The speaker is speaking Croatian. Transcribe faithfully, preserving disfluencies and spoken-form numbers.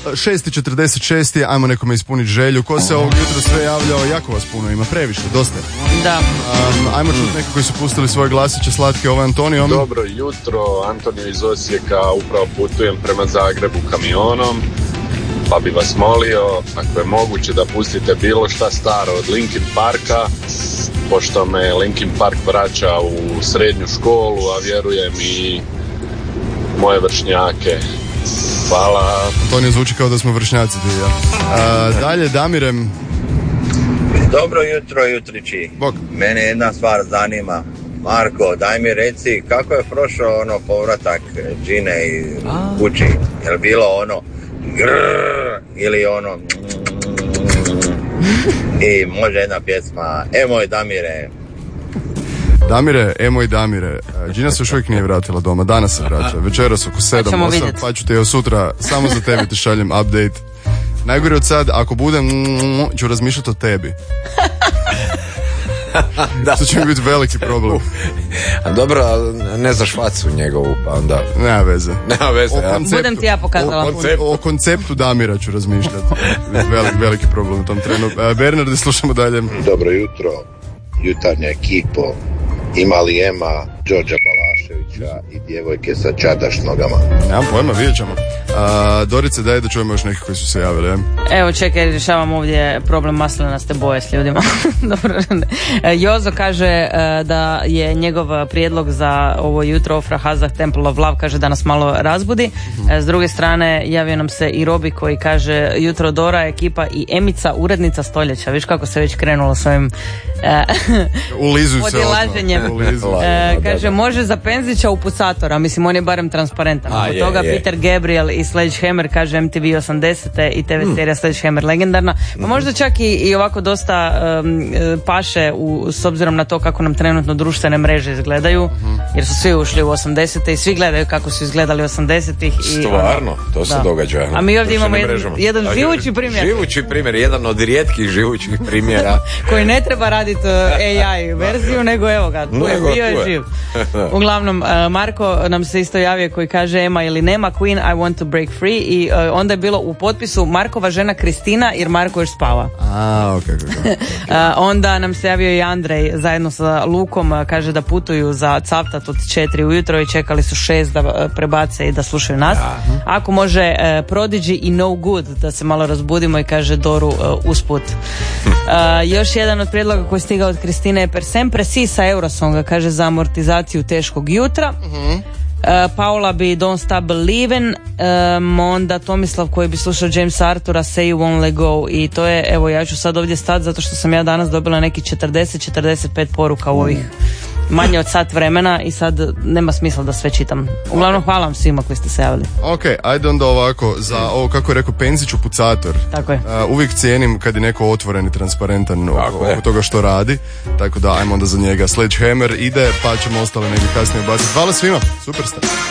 šest i četrdeset šest je, ajmo nekome ispuniti želju. Ko se ovog jutra sve javljao, jako vas puno ima, previše, dosta. Da. Um, ajmo čuti neki koji su pustili svoje glasiće slatke. Ovo je Antonio. Dobro jutro, Antonio iz Osijeka, upravo putujem prema Zagrebu kamionom, pa bi vas molio, ako je moguće, da pustite bilo šta staro od Linkin Parka, pošto me Linkin Park vraća u srednju školu, a vjerujem i moje vršnjake. Hvala. Antonio zvuči kao da smo vršnjaci ti, ja. A, dalje, Damirem. Dobro jutro, jutrići. Bog. Mene jedna stvar zanima. Marko, daj mi reci kako je prošao ono povratak Gine i kući. Je li bilo ono grrr, ili ono i može jedna pjesma E moj Damire. Damire, e moj Damire, Gina se još uvijek nije vratila doma, danas se vraća, večeras oko sedam osam, pa ću te evo sutra, samo za tebi ti šaljem update. Najgore od sad, ako budem, ću razmišljati o tebi. To će mi biti veliki problem. A dobro, ne znaš facu njegovu, pa onda... Nema veze. Nema veze, o ja. konceptu, Budem ti ja pokazala. O, konceptu, o konceptu Damira ću razmišljati. Velik, veliki problem u tom trenu. Bernard, slušamo dalje. Dobro jutro, jutarnja ekipo. Ima li Ema, Đorđa Balaševića i djevojke sa čadaš nogama? Nemam pojma, vidjet ćemo. A, Dorice, daj da čujemo još neki koji su se javili. Je? Evo, čekaj, rješavam ovdje problem maslenaste boje s ljudima. Dobro. Jozo kaže da je njegov prijedlog za ovo jutro Ofra Hazah Temple of Love, kaže da nas malo razbudi. S druge strane, javio nam se i Robi koji kaže jutro Dora, ekipa i Emica, urednica stoljeća. Viš kako se već krenulo s ovim podilaženjem. E, kaže, može za Penzića upucatora, mislim, on je barem transparentan. A, Od je, toga je. Peter Gabriel i Sledgehammer, kaže M T V osamdesete i T V serija Sledgehammer legendarna. Pa možda čak i, i ovako dosta um, paše u, s obzirom na to kako nam trenutno društvene mreže izgledaju, jer su svi ušli u osamdesete i svi gledaju kako su izgledali osamdesetih. I, Stvarno, to se da. događa. A mi ovdje imamo jedan, jedan živući primjer. Živući primjer, jedan od rijetkih živućih primjera. koji ne treba raditi uh, A I verziju, nego evo ga, tu je, bio je živ. Uglavnom, uh, Marko nam se isto javio koji kaže Ema ili nema Queen, I want to break free, i uh, onda je bilo u potpisu Markova žena Kristina, jer Marko još spava. A, ok, ok. Uh, onda nam se javio i Andrej zajedno sa Lukom, uh, kaže da putuju za Cavtat od četiri ujutro i čekali su šest da uh, prebace i da slušaju nas. Uh-huh. Ako može uh, Prodigy i No Good da se malo razbudimo, i kaže Doru uh, usput. Uh, još jedan od prijedloga koji je stigao od Kristine je Per sempre si sa Eurosonga, kaže za amortizaciju teškog jutra. Uh-huh. Uh, Paula bi Don't Stop Believin', um, onda Tomislav koji bi slušao Jamesa Artura Say You Won't Let Go, i to je, evo ja ću sad ovdje stati zato što sam ja danas dobila neki četrdeset do četrdeset pet poruka u ovih manje od sat vremena i sad nema smisla da sve čitam. Uglavnom, hvala vam svima koji ste se javili. Ok, ajde onda ovako, za ovo kako je rekao Penzić upucator. Tako je. Uh, uvijek cijenim kad je neko otvoren i transparentan oko, oko toga što radi, tako da ajmo onda za njega. Sledgehammer ide, pa ćemo ostale negdje kasnije baciti. Hvala svima, super ste.